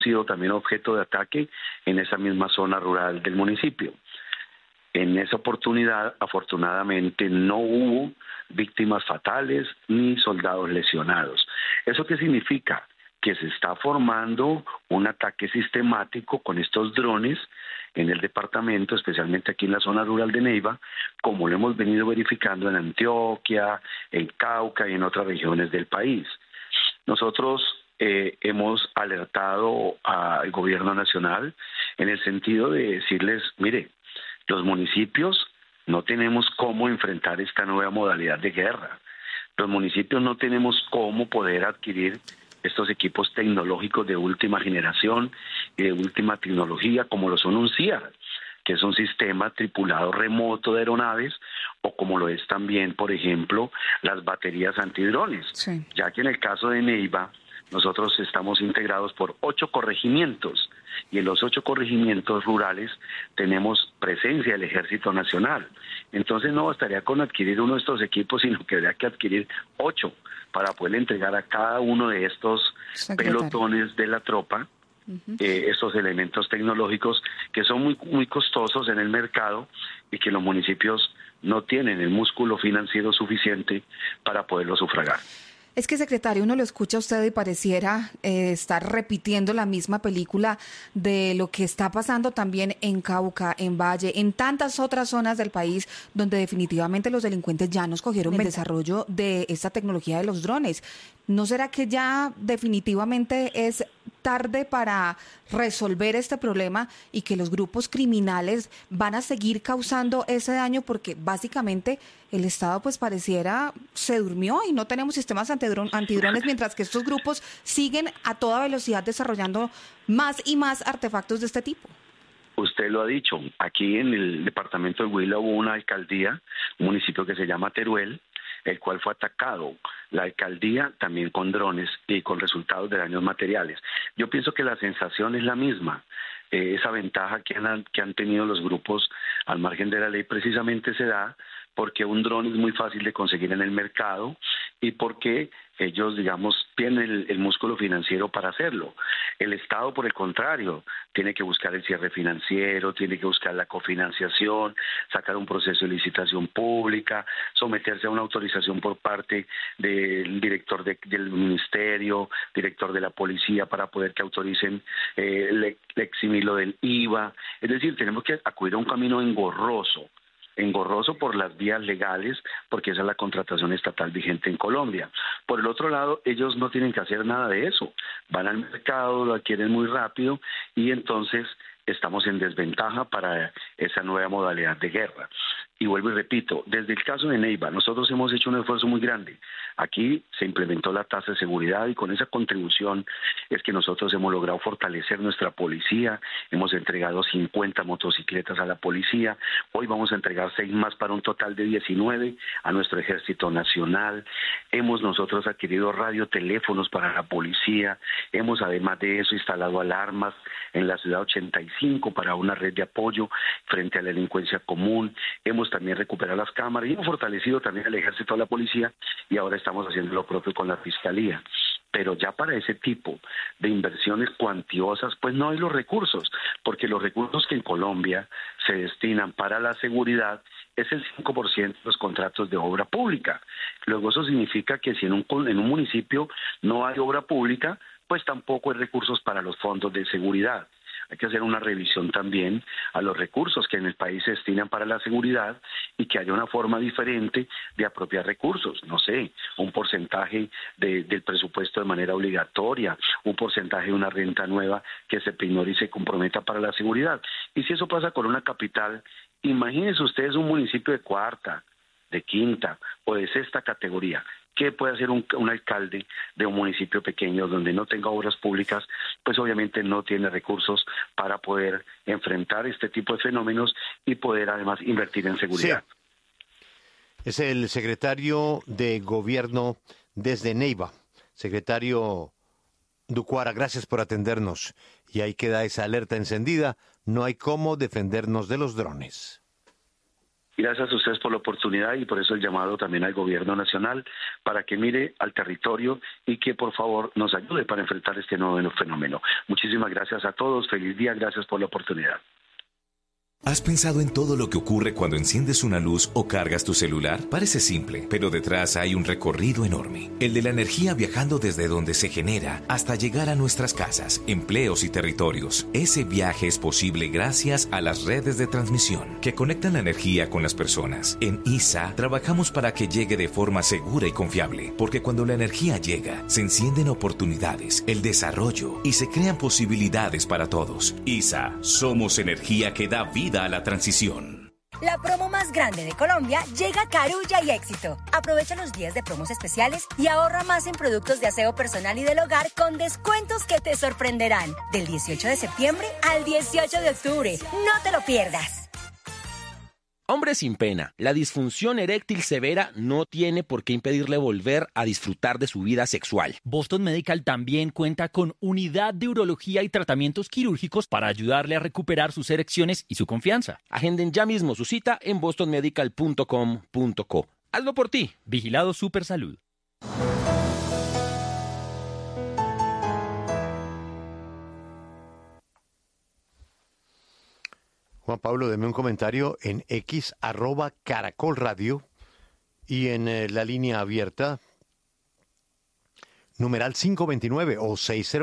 sido también objeto de ataque en esa misma zona rural del municipio. En esa oportunidad, afortunadamente, no hubo víctimas fatales ni soldados lesionados. ¿Eso qué significa? Que se está formando un ataque sistemático con estos drones en el departamento, especialmente aquí en la zona rural de Neiva, como lo hemos venido verificando en Antioquia, en Cauca y en otras regiones del país. Nosotros hemos alertado al gobierno nacional en el sentido de decirles, mire, los municipios no tenemos cómo enfrentar esta nueva modalidad de guerra. Los municipios no tenemos cómo poder adquirir estos equipos tecnológicos de última generación y de última tecnología, como lo son un CIAR, que es un sistema tripulado remoto de aeronaves, o como lo es también, por ejemplo, las baterías antidrones. Sí. Ya que en el caso de Neiva, nosotros estamos integrados por 8 corregimientos, y en los 8 corregimientos rurales tenemos presencia del Ejército Nacional. Entonces no bastaría con adquirir uno de estos equipos, sino que habría que adquirir 8 para poder entregar a cada uno de estos pelotones de la tropa estos elementos tecnológicos que son muy costosos en el mercado y que los municipios no tienen el músculo financiero suficiente para poderlo sufragar. Es que, secretario, uno lo escucha a usted y pareciera estar repitiendo la misma película de lo que está pasando también en Cauca, en Valle, en tantas otras zonas del país donde definitivamente los delincuentes ya nos cogieron el desarrollo de esta tecnología de los drones. ¿No será que ya definitivamente es tarde para resolver este problema y que los grupos criminales van a seguir causando ese daño? Porque básicamente el Estado pues pareciera se durmió y no tenemos sistemas antidrones, mientras que estos grupos siguen a toda velocidad desarrollando más y más artefactos de este tipo. Usted lo ha dicho, aquí en el departamento de Huila hubo una alcaldía, un municipio que se llama Teruel, el cual fue atacado, la alcaldía también con drones y con resultados de daños materiales. Yo pienso que la sensación es la misma. Esa ventaja que han tenido los grupos al margen de la ley precisamente se da porque un dron es muy fácil de conseguir en el mercado y porque ellos, digamos, tienen el músculo financiero para hacerlo. El Estado, por el contrario, tiene que buscar el cierre financiero, tiene que buscar la cofinanciación, sacar un proceso de licitación pública, someterse a una autorización por parte del director del ministerio, director de la policía, para poder que autoricen el eximilo del IVA. Es decir, tenemos que acudir a un camino engorroso por las vías legales, porque esa es la contratación estatal vigente en Colombia. Por el otro lado, ellos no tienen que hacer nada de eso. Van al mercado, lo adquieren muy rápido y entonces estamos en desventaja para esa nueva modalidad de guerra. Y vuelvo y repito, desde el caso de Neiva, nosotros hemos hecho un esfuerzo muy grande. Aquí se implementó la tasa de seguridad y con esa contribución es que nosotros hemos logrado fortalecer nuestra policía. Hemos entregado 50 motocicletas a la policía. Hoy vamos a entregar 6 más para un total de 19 a nuestro Ejército Nacional. Hemos nosotros adquirido radioteléfonos para la policía. Hemos además de eso instalado alarmas en la ciudad 85 para una red de apoyo frente a la delincuencia común. Hemos también recuperado las cámaras y hemos fortalecido también el ejército a la policía y ahora estamos haciendo lo propio con la fiscalía. Pero ya para ese tipo de inversiones cuantiosas, pues no hay los recursos, porque los recursos que en Colombia se destinan para la seguridad es el 5% de los contratos de obra pública. Luego eso significa que si en un municipio no hay obra pública, pues tampoco hay recursos para los fondos de seguridad. Hay que hacer una revisión también a los recursos que en el país se destinan para la seguridad y que haya una forma diferente de apropiar recursos. No sé, un porcentaje del presupuesto de manera obligatoria, un porcentaje de una renta nueva que se priore y se comprometa para la seguridad. Y si eso pasa con una capital, imagínense ustedes un municipio de cuarta, de quinta o de sexta categoría. ¿Qué puede hacer un alcalde de un municipio pequeño donde no tenga obras públicas? Pues obviamente no tiene recursos para poder enfrentar este tipo de fenómenos y poder además invertir en seguridad. Sí. Es el secretario de Gobierno desde Neiva. Secretario Ducuara, gracias por atendernos. Y ahí queda esa alerta encendida. No hay cómo defendernos de los drones. Y gracias a ustedes por la oportunidad y por eso el llamado también al gobierno nacional para que mire al territorio y que por favor nos ayude para enfrentar este nuevo fenómeno. Muchísimas gracias a todos, feliz día, gracias por la oportunidad. ¿Has pensado en todo lo que ocurre cuando enciendes una luz o cargas tu celular? Parece simple, pero detrás hay un recorrido enorme. El de la energía viajando desde donde se genera hasta llegar a nuestras casas, empleos y territorios. Ese viaje es posible gracias a las redes de transmisión que conectan la energía con las personas. En ISA trabajamos para que llegue de forma segura y confiable, porque cuando la energía llega, se encienden oportunidades, el desarrollo y se crean posibilidades para todos. ISA, somos energía que da vida a la transición. La promo más grande de Colombia llega a Carulla y Éxito. Aprovecha los días de promos especiales y ahorra más en productos de aseo personal y del hogar con descuentos que te sorprenderán. Del 18 de septiembre al 18 de octubre. No te lo pierdas. Hombre sin pena, la disfunción eréctil severa no tiene por qué impedirle volver a disfrutar de su vida sexual. Boston Medical también cuenta con unidad de urología y tratamientos quirúrgicos para ayudarle a recuperar sus erecciones y su confianza. Agenden ya mismo su cita en bostonmedical.com.co. Hazlo por ti. Vigilado Supersalud. Juan Pablo, deme un comentario en X @Caracol Radio y en la línea abierta numeral 529 o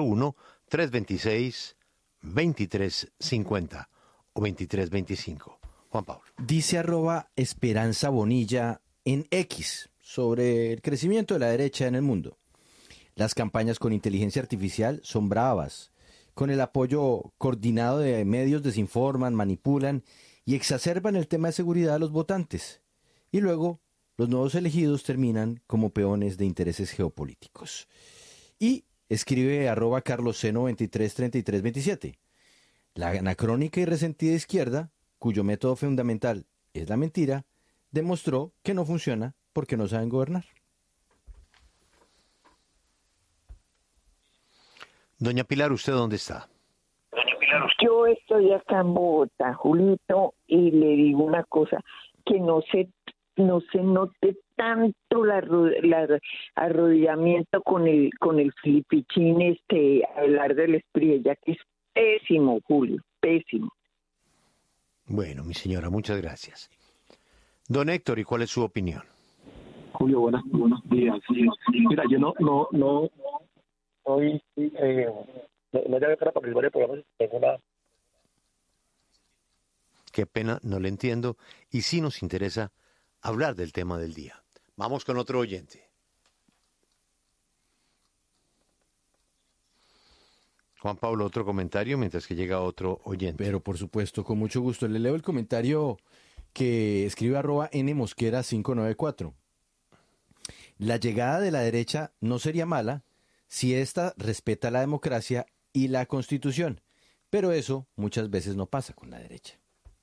601-326-2350 o 2325. Juan Pablo. Dice @Esperanza Bonilla en X sobre el crecimiento de la derecha en el mundo. Las campañas con inteligencia artificial son bravas. Con el apoyo coordinado de medios desinforman, manipulan y exacerban el tema de seguridad de los votantes. Y luego, los nuevos elegidos terminan como peones de intereses geopolíticos. Y escribe @CarlosC933327. La anacrónica y resentida izquierda, cuyo método fundamental es la mentira, demostró que no funciona porque no saben gobernar. Doña Pilar, ¿usted dónde está? Yo estoy acá en Bogotá, Julito, y le digo una cosa, que no se note tanto el arrodillamiento con el filipichín, hablar del Espriella, ya que es pésimo, Julio, pésimo. Bueno, mi señora, muchas gracias. Don Héctor, ¿y cuál es su opinión? Julio, buenos días. Mira, yo no llamé para participar del programa. Qué pena, no le entiendo. Y sí nos interesa hablar del tema del día. Vamos con otro oyente. Juan Pablo, otro comentario mientras que llega otro oyente. Pero por supuesto, con mucho gusto. Le leo el comentario que escribe @nmosquera594. La llegada de la derecha no sería mala si ésta respeta la democracia y la Constitución, pero eso muchas veces no pasa con la derecha.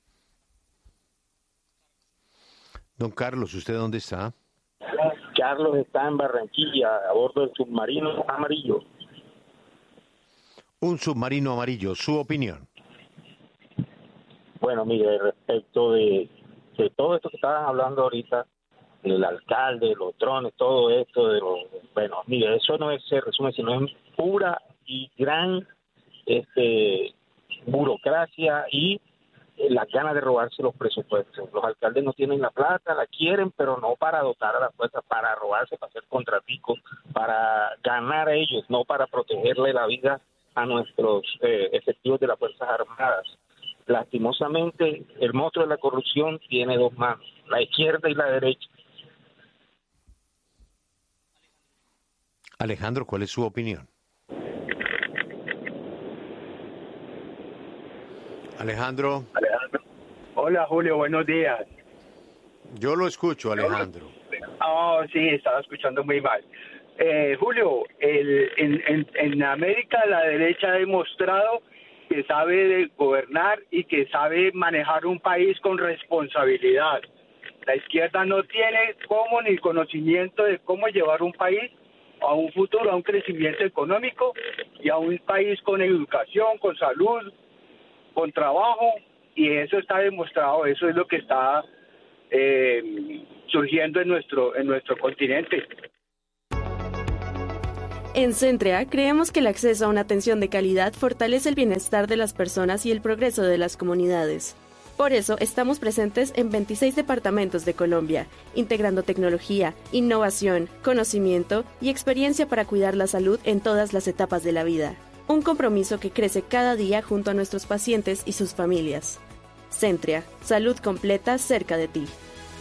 Don Carlos, ¿usted dónde está? Carlos está en Barranquilla, a bordo del submarino amarillo. Un submarino amarillo, su opinión. Bueno, mire, respecto de todo esto que estaban hablando ahorita, el alcalde, los drones, todo esto, bueno, mire, eso no se resume, sino en pura y gran burocracia y las ganas de robarse los presupuestos. Los alcaldes no tienen la plata, la quieren, pero no para dotar a la fuerza, para robarse, para hacer contraticos, para ganar a ellos, no para protegerle la vida a nuestros efectivos de las Fuerzas Armadas. Lastimosamente, el monstruo de la corrupción tiene dos manos, la izquierda y la derecha. Alejandro, ¿cuál es su opinión? Alejandro. Hola, Julio, buenos días. Yo lo escucho, Alejandro. Oh, sí, estaba escuchando muy mal. Julio, en América la derecha ha demostrado que sabe gobernar y que sabe manejar un país con responsabilidad. La izquierda no tiene cómo ni conocimiento de cómo llevar un país a un futuro, a un crecimiento económico y a un país con educación, con salud, con trabajo, y eso está demostrado, eso es lo que está surgiendo en nuestro continente. En Centrea creemos que el acceso a una atención de calidad fortalece el bienestar de las personas y el progreso de las comunidades. Por eso estamos presentes en 26 departamentos de Colombia, integrando tecnología, innovación, conocimiento y experiencia para cuidar la salud en todas las etapas de la vida. Un compromiso que crece cada día junto a nuestros pacientes y sus familias. Centrea, salud completa cerca de ti.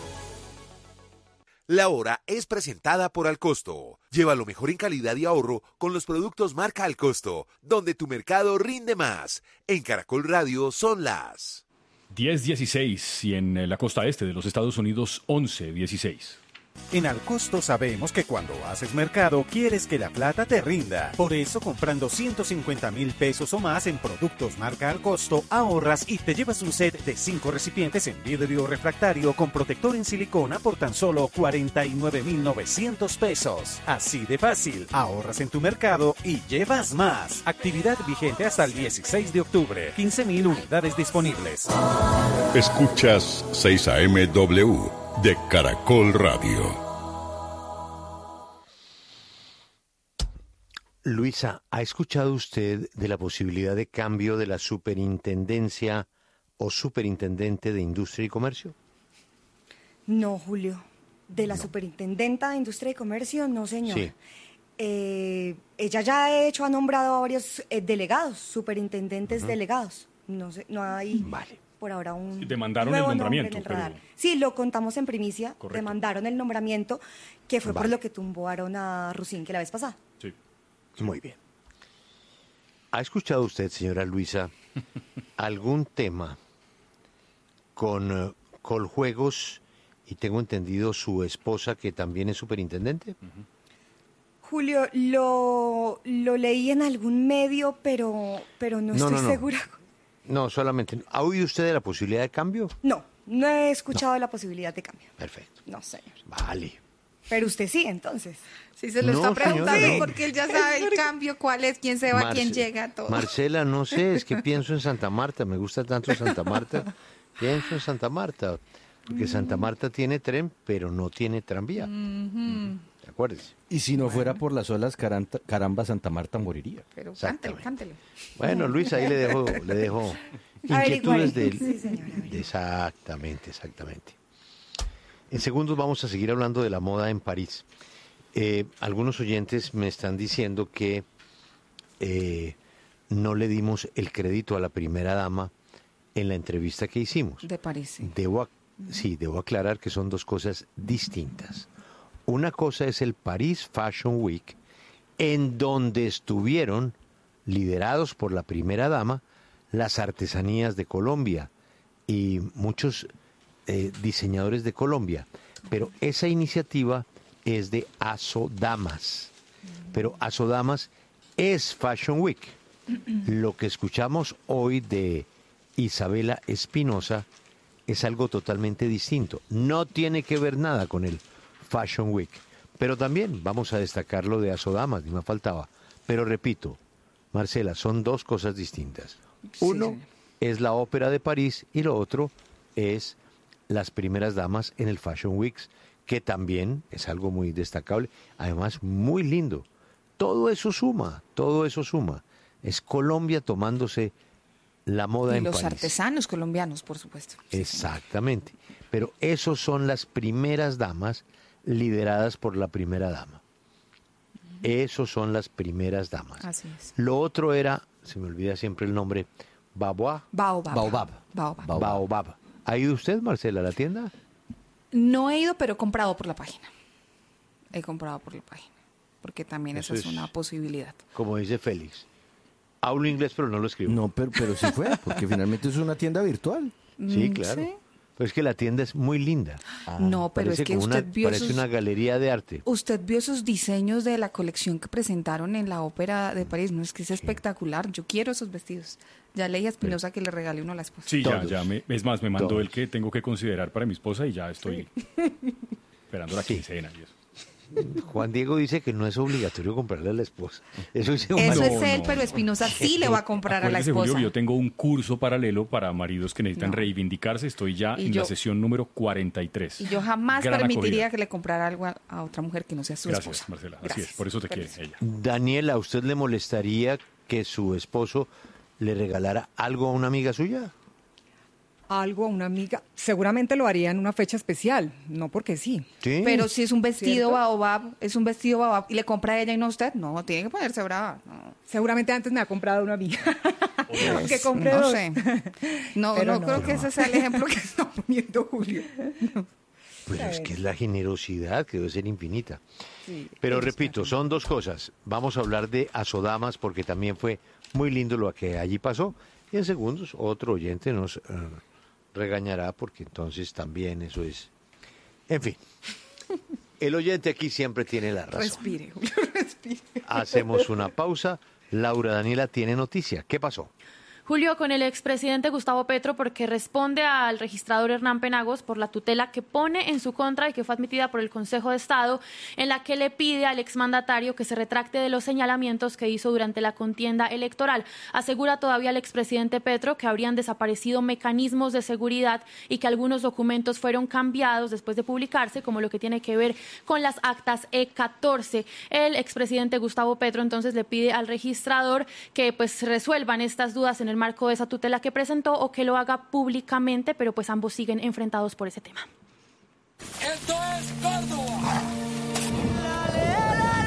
La Hora es presentada por Alcosto. Lleva lo mejor en calidad y ahorro con los productos marca Alcosto, donde tu mercado rinde más. En Caracol Radio son las 10:16 y en la costa este de los Estados Unidos 11:16. En Alcosto sabemos que cuando haces mercado quieres que la plata te rinda. Por eso comprando 150,000 pesos o más en productos marca Alcosto ahorras y te llevas un set de 5 recipientes en vidrio refractario con protector en silicona por tan solo 49,900 pesos. Así de fácil, ahorras en tu mercado y llevas más. Actividad vigente hasta el 16 de octubre. 15,000 unidades disponibles. Escuchas 6 AM/W de Caracol Radio. Luisa, ¿ha escuchado usted de la posibilidad de cambio de la superintendencia o superintendente de Industria y Comercio? No, Julio. De la superintendenta de Industria y Comercio, no, señor. Sí. Ella ya ha nombrado a varios delegados, superintendentes delegados. No sé, no hay por ahora un demandaron nuevo el nombramiento, nombre en el radar. pero... Sí, lo contamos en primicia. Correcto. Demandaron el nombramiento, que fue por lo que tumbaron a Rusín, que la vez pasada. Sí. Muy bien. ¿Ha escuchado usted, señora Luisa, algún tema con Coljuegos y tengo entendido su esposa que también es superintendente? Julio, lo leí en algún medio, pero no estoy segura. No, solamente. ¿Ha oído usted de la posibilidad de cambio? No he escuchado la posibilidad de cambio. Perfecto. No, señor. Vale. Pero usted sí, entonces. Sí, se lo está preguntando señora, no. porque él ya sabe el cambio, cuál es, quién se va, quién llega, todo. Marcela, no sé, es que pienso en Santa Marta, me gusta tanto Santa Marta. Pienso en Santa Marta, porque Santa Marta tiene tren, pero no tiene tranvía. Acuérdese. Y si no fuera por las olas, caramba, Santa Marta moriría. Pero cántele. Bueno, Luis, ahí le dejo inquietudes del... Sí, señora. Exactamente. En segundos vamos a seguir hablando de la moda en París. Algunos oyentes me están diciendo que no le dimos el crédito a la primera dama en la entrevista que hicimos. De París. Debo aclarar que son dos cosas distintas. Una cosa es el Paris Fashion Week, en donde estuvieron, liderados por la primera dama, las artesanías de Colombia y muchos diseñadores de Colombia. Pero esa iniciativa es de Asodamas. Pero Asodamas es Fashion Week. Lo que escuchamos hoy de Isabela Espinosa es algo totalmente distinto. No tiene que ver nada con el Fashion Week. Pero también vamos a destacar lo de Asodamas, ni me faltaba. Pero repito, Marcela, son dos cosas distintas. Uno es la ópera de París y lo otro es las primeras damas en el Fashion Week, que también es algo muy destacable, además muy lindo. Todo eso suma. Es Colombia tomándose la moda en París. Y los artesanos colombianos, por supuesto. Exactamente. Pero esos son las primeras damas lideradas por la primera dama. Esos son las primeras damas. Así es. Lo otro era, se me olvida siempre el nombre, Baobab. ¿Ha ido usted, Marcela, a la tienda? No he ido, pero he comprado por la página. Porque también esa es una posibilidad. Como dice Félix. Hablo inglés, pero no lo escribo. No, pero sí fue, porque finalmente es una tienda virtual. Sí, claro. ¿Sí? Pero es que la tienda es muy linda. No, pero es que usted vio parece una galería de arte. Usted vio esos diseños de la colección que presentaron en la Ópera de París. No, es que es espectacular. Yo quiero esos vestidos. Ya leí a Espinosa que le regale uno a la esposa. Sí, es más, me mandó el que tengo que considerar para mi esposa y ya estoy esperando la quincena y eso. Juan Diego dice que no es obligatorio comprarle a la esposa. Eso es él, pero Espinosa sí le va a comprar a la esposa. Julio, yo tengo un curso paralelo para maridos que necesitan reivindicarse. Estoy ya en la sesión número 43. Y yo jamás permitiría que le comprara algo a otra mujer que no sea su esposa. Gracias, Marcela. Así es, por eso te quiere ella. Daniela, ¿a usted le molestaría que su esposo le regalara algo a una amiga suya? Algo a una amiga, seguramente lo haría en una fecha especial, no porque sí. Pero si es un vestido baobab, y le compra a ella y no a usted, no, tiene que ponerse brava. No. Seguramente antes me ha comprado una amiga. Que compre no dos. Sé. No creo que ese sea el ejemplo que está poniendo Julio. Pero es que es la generosidad que debe ser infinita. Sí, pero repito, son dos cosas. Vamos a hablar de Azodamas porque también fue muy lindo lo que allí pasó. Y en segundos otro oyente nos regañará porque entonces también eso es... En fin, el oyente aquí siempre tiene la razón. Respire, Julio, respire. Hacemos una pausa. Laura Daniela tiene noticia. ¿Qué pasó? Julio, con el expresidente Gustavo Petro, porque responde al registrador Hernán Penagos por la tutela que pone en su contra y que fue admitida por el Consejo de Estado, en la que le pide al exmandatario que se retracte de los señalamientos que hizo durante la contienda electoral. Asegura todavía el expresidente Petro que habrían desaparecido mecanismos de seguridad y que algunos documentos fueron cambiados después de publicarse, como lo que tiene que ver con las actas E14. El expresidente Gustavo Petro entonces le pide al registrador que pues resuelvan estas dudas en el marco de esa tutela que presentó o que lo haga públicamente, pero pues ambos siguen enfrentados por ese tema. Esto es Córdoba.